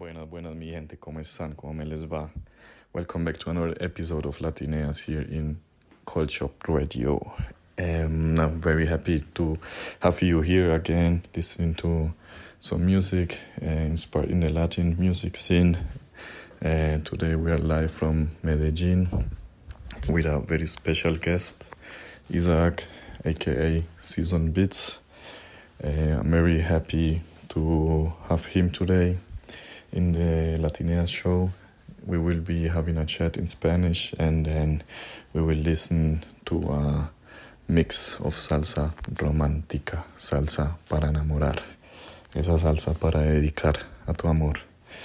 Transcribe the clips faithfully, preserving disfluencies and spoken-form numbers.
Buenas, buenas, mi gente, ¿cómo están? ¿Cómo me les va? Welcome back to another episode of Latineas here in Cold Shop Radio. Um, I'm very happy to have you here again, listening to some music uh, inspired in the Latin music scene. Uh, today we are live from Medellin with a very special guest, Isaac, aka Season Beats. Uh, I'm very happy to have him today in the Latineas show. We will be having a chat in Spanish, and then we will listen to a mix of salsa romántica, salsa para enamorar, esa salsa para dedicar a tu amor.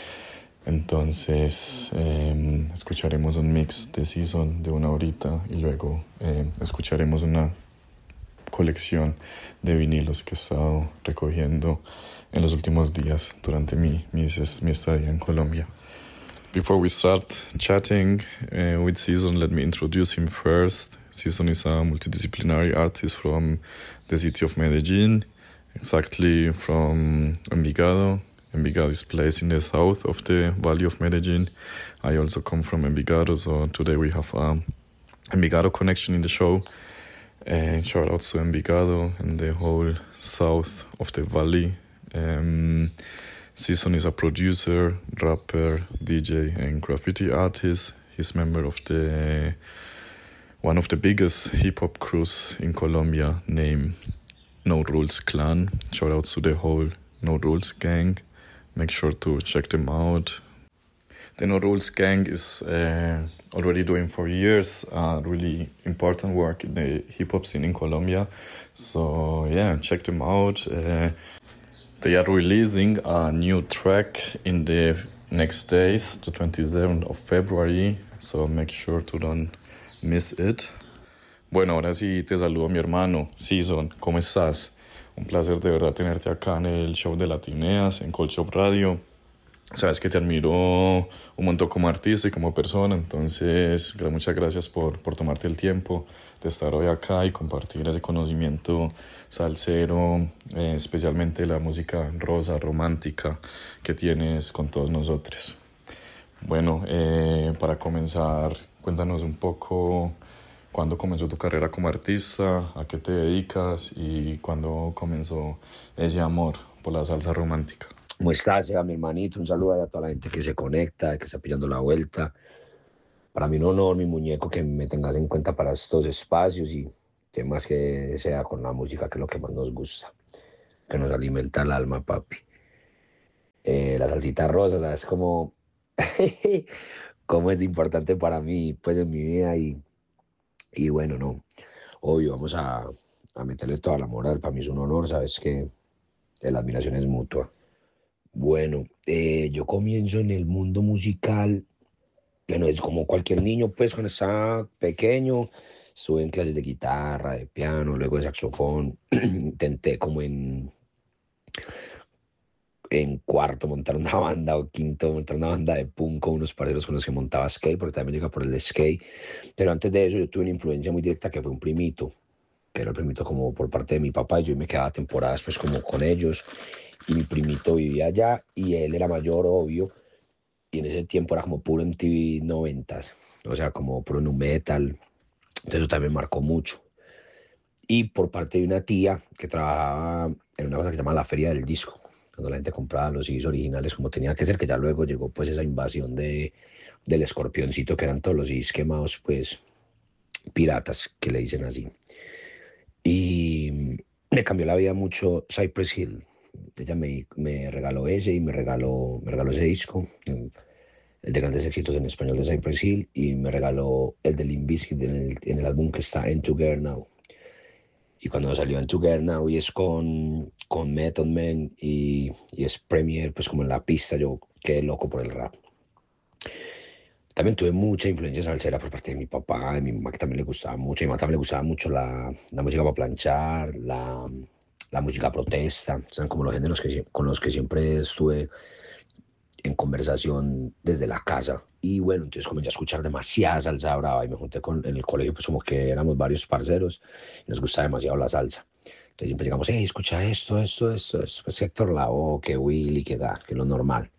Entonces eh, escucharemos un mix de Season de una horita y luego eh, escucharemos una colección de vinilos que he estado recogiendo en los últimos días durante mi, mi, mi estadía en Colombia. Before we start chatting uh, with Season, let me introduce him first. Season is a multidisciplinary artist from the city of Medellin, exactly from Envigado. Envigado is placed in the south of the Valley of Medellin. I also come from Envigado, so today we have a Envigado connection in the show. And shout outs to Envigado and the whole south of the valley. Um, Season is a producer, rapper, D J, and graffiti artist. He's member of the one of the biggest hip hop crews in Colombia, named No Rules Clan. Shout outs to the whole No Rules gang. Make sure to check them out. The No Rules gang is uh, already doing for years uh, really important work in the hip hop scene in Colombia. So yeah, check them out. Uh, they are releasing a new track in the next days, the twenty-seventh of February. So make sure to don't miss it. Bueno, ahora sí te saludo, mi hermano Season. ¿Cómo estás? Un placer de verdad tenerte acá en el show de Latineas, en Cold Shop Radio. Sabes que te admiro un montón como artista y como persona, entonces muchas gracias por, por tomarte el tiempo de estar hoy acá y compartir ese conocimiento salsero, eh, especialmente la música rosa, romántica que tienes con todos nosotros. Bueno, eh, para comenzar, cuéntanos un poco cuándo comenzó tu carrera como artista, a qué te dedicas y cuándo comenzó ese amor por la salsa romántica. ¿Cómo estás, Seba, mi hermanito? Un saludo a toda la gente que se conecta, que está pillando la vuelta. Para mí un honor, mi muñeco, que me tengas en cuenta para estos espacios y que más que sea con la música, que es lo que más nos gusta, que nos alimenta el alma, papi. Eh, la salsita rosa, ¿sabes cómo, cómo es importante para mí, pues, en mi vida? Y, y bueno, no, obvio, vamos a, a meterle toda la moral. Para mí es un honor, ¿sabes? Que la admiración es mutua. Bueno, eh, yo comienzo en el mundo musical, bueno, es como cualquier niño, pues, cuando estaba pequeño, estuve en clases de guitarra, de piano, luego de saxofón. Intenté como en, en cuarto montar una banda, o quinto montar una banda de punk con unos parceros con los que montaba skate, porque también llega por el skate. Pero antes de eso yo tuve una influencia muy directa que fue un primito, que era el primito como por parte de mi papá, y yo me quedaba temporadas pues como con ellos. Y mi primito vivía allá y él era mayor, obvio, y en ese tiempo era como puro M T V noventas, o sea, como puro nu metal. Entonces eso también marcó mucho. Y por parte de una tía que trabajaba en una cosa que se llama la Feria del Disco, cuando la gente compraba los C Ds originales como tenía que ser, que ya luego llegó pues esa invasión de, del escorpioncito, que eran todos los C Ds quemados, pues piratas, que le dicen así. Y me cambió la vida mucho Cypress Hill. Ella me, me regaló ese y me regaló, me regaló ese disco, el, el de grandes éxitos en español de Cypress Hill, y me regaló el de Limp Bizkit en el, en el álbum que está En Together Now. Y cuando salió En Together Now y es con, con Method Man y, y es Premier, pues como en la pista, yo quedé loco por el rap. También tuve mucha influencia salsera por parte de mi papá, de mi mamá, que también le gustaba mucho. A mi mamá también le gustaba mucho la, la música para planchar, la, la música protesta, son como los géneros que, con los que siempre estuve en conversación desde la casa. Y bueno, entonces comencé a escuchar demasiada salsa brava y me junté con, en el colegio, pues como que éramos varios parceros y nos gustaba demasiado la salsa. Entonces siempre llegamos, hey, escucha esto, esto, esto, esto. Pues Héctor Lavoe, que Willy, que da, que lo normal.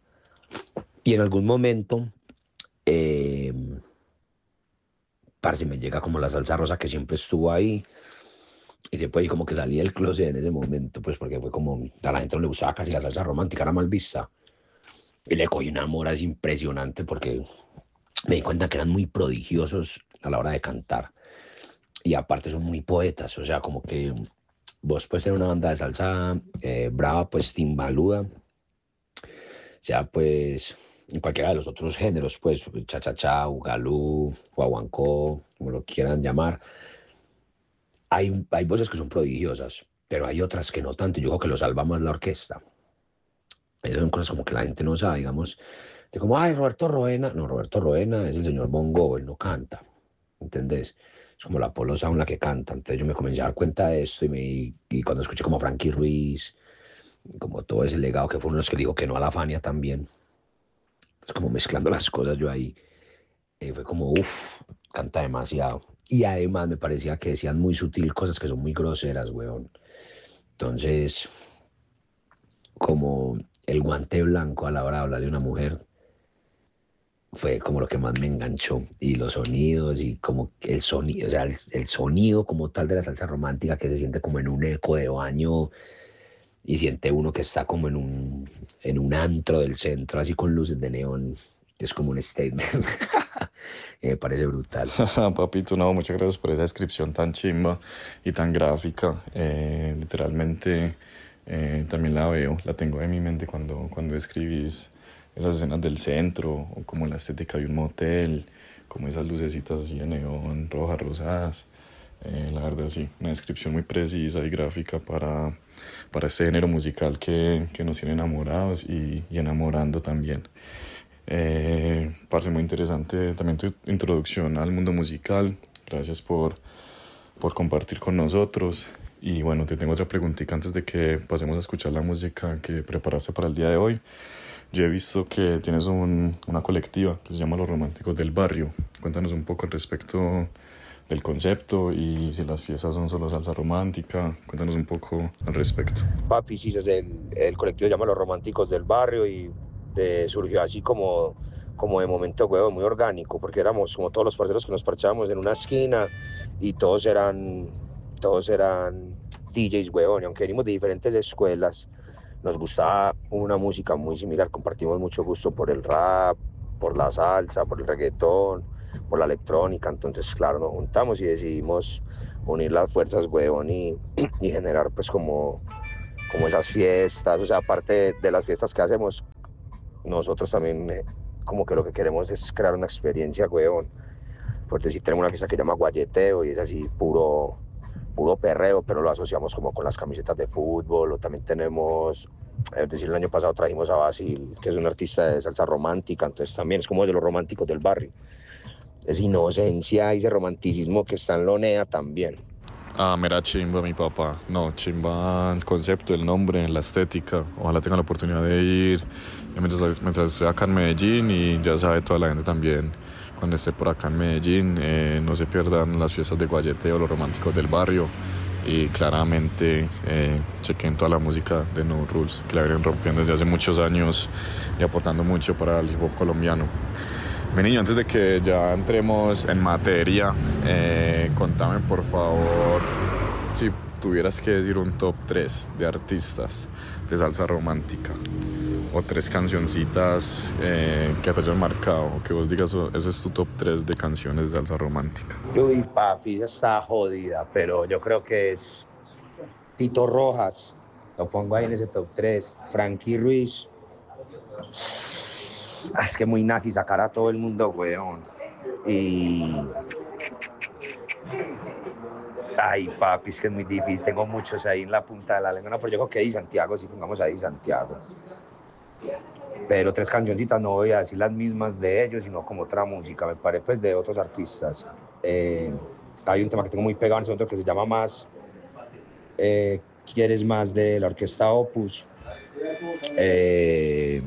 Y en algún momento, eh, parce, me llega como la salsa rosa que siempre estuvo ahí. Y siempre ahí como que salí del closet en ese momento, pues porque fue como, a la gente no le gustaba casi la salsa romántica, era mal vista. Y le cogí un amor así impresionante porque me di cuenta que eran muy prodigiosos a la hora de cantar. Y aparte son muy poetas, o sea, como que vos puedes tener una banda de salsa eh, brava, pues timbaluda, sea pues en cualquiera de los otros géneros, pues cha-cha-cha, ugalú, guaguancó, como lo quieran llamar. Hay, hay voces que son prodigiosas, pero hay otras que no tanto. Yo creo que lo salva más la orquesta. Esas son cosas como que la gente no sabe, digamos, de como, ay, Roberto Roena. No, Roberto Roena es el señor Bongo, él no canta, ¿entendés? Es como la Polo Sound la que canta. Entonces yo me comencé a dar cuenta de esto y, me, y cuando escuché como a Frankie Ruiz, como todo ese legado que fue uno de los que dijo que no a la Fania también, pues como mezclando las cosas yo ahí, eh, fue como, uff, canta demasiado. Y además me parecía que decían muy sutil cosas que son muy groseras, weón. Entonces, como el guante blanco a la hora de hablarle a una mujer, fue como lo que más me enganchó. Y los sonidos y como el sonido, o sea, el, el sonido como tal de la salsa romántica que se siente como en un eco de baño y siente uno que está como en un, en un antro del centro, así con luces de neón. Es como un statement. Me parece brutal. Papito, no, muchas gracias por esa descripción tan chimba y tan gráfica. Eh, literalmente eh, también la veo, la tengo en mi mente cuando, cuando escribís esas escenas del centro o como la estética de un motel, como esas lucecitas así de neón, rojas, rosadas. Eh, la verdad sí, una descripción muy precisa y gráfica para, para este género musical que, que nos tiene enamorados y, y enamorando también. Eh, parece muy interesante también tu introducción al mundo musical. Gracias por, por compartir con nosotros. Y bueno, te tengo otra preguntita antes de que pasemos a escuchar la música que preparaste para el día de hoy. Yo he visto que tienes un, una colectiva que se llama Los Románticos del Barrio. Cuéntanos un poco al respecto del concepto y si las fiestas son solo salsa romántica. Cuéntanos un poco al respecto. Papi, sí, es el, el colectivo se llama Los Románticos del Barrio y de, surgió así como, como de momento, huevo, muy orgánico, porque éramos como todos los parceros que nos parchábamos en una esquina y todos eran, todos eran D Js, huevón, y aunque venimos de diferentes escuelas, nos gustaba una música muy similar, compartimos mucho gusto por el rap, por la salsa, por el reggaetón, por la electrónica, entonces claro, nos juntamos y decidimos unir las fuerzas, huevón, y, y generar pues como, como esas fiestas, o sea, aparte de las fiestas que hacemos, nosotros también eh, como que lo que queremos es crear una experiencia, huevón. Por decir, tenemos una fiesta que se llama Guayeteo y es así puro, puro perreo, pero lo asociamos como con las camisetas de fútbol, o también tenemos, es decir, el año pasado trajimos a Basil, que es un artista de salsa romántica, entonces también es como de los románticos del barrio. Es inocencia y ese romanticismo que está en Lonea también. Ah, mira, chimba mi papá. No, chimba el concepto, el nombre, la estética. Ojalá tenga la oportunidad de ir mientras, mientras estoy acá en Medellín y ya sabe toda la gente también. Cuando esté por acá en Medellín, eh, no se pierdan las fiestas de Guayeteo, los románticos del barrio. Y claramente eh, chequen toda la música de No Rules, que la vienen rompiendo desde hace muchos años y aportando mucho para el hip hop colombiano. Mi niño, antes de que ya entremos en materia, eh, contame por favor si tuvieras que decir un top tres de artistas de salsa romántica o tres cancioncitas eh, que te hayan marcado o que vos digas, oh, ese es tu top tres de canciones de salsa romántica. Uy, papi, esa está jodida, pero yo creo que es Tito Rojas, lo pongo ahí en ese top tres. Frankie Ruiz, ah, es que muy nazi sacar a todo el mundo, weón. Y. Ay, papi, es que es muy difícil. Tengo muchos ahí en la punta de la lengua. No, pero yo creo que ahí Santiago, si pongamos ahí Santiago. Pero tres cancioncitas, no voy a decir las mismas de ellos, sino como otra música, me parece, pues de otros artistas. Eh, hay un tema que tengo muy pegado en ese momento que se llama Más. Eh, ¿Quieres más de la orquesta Opus? Eh,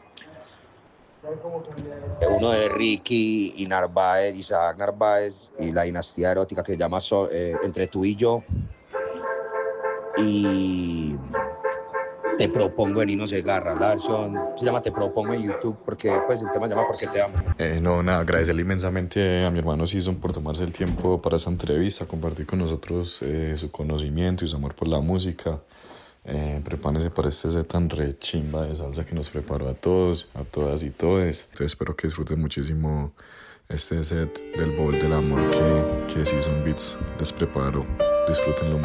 uno de Ricky y Narváez, Isaac Narváez y la dinastía erótica que se llama so, eh, Entre tú y yo. Y, Te propongo de Nino Segarra. La versión se llama Te propongo en YouTube porque pues el tema se llama Porque te amo. Eh, no, nada, agradecerle inmensamente a mi hermano Season por tomarse el tiempo para esta entrevista, compartir con nosotros eh, su conocimiento y su amor por la música. Eh, prepárense para este set tan re chimba de salsa que nos preparó a todos, a todas y todes. Entonces espero que disfruten muchísimo este set del Bowl del Amor que, que Season Beats les preparó. Disfrútenlo mucho.